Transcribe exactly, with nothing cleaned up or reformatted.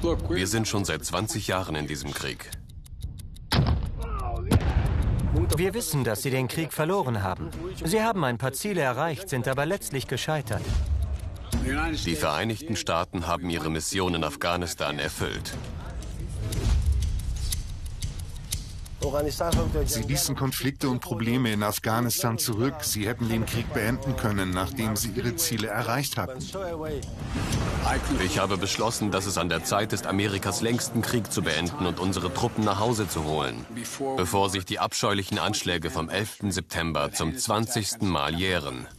Wir sind schon seit zwanzig Jahren in diesem Krieg. Wir wissen, dass Sie den Krieg verloren haben. Sie haben ein paar Ziele erreicht, sind aber letztlich gescheitert. Die Vereinigten Staaten haben ihre Mission in Afghanistan erfüllt. Sie ließen Konflikte und Probleme in Afghanistan zurück. Sie hätten den Krieg beenden können, nachdem sie ihre Ziele erreicht hatten. Ich habe beschlossen, dass es an der Zeit ist, Amerikas längsten Krieg zu beenden und unsere Truppen nach Hause zu holen, bevor sich die abscheulichen Anschläge vom elften September zum zwanzigsten Mal jähren.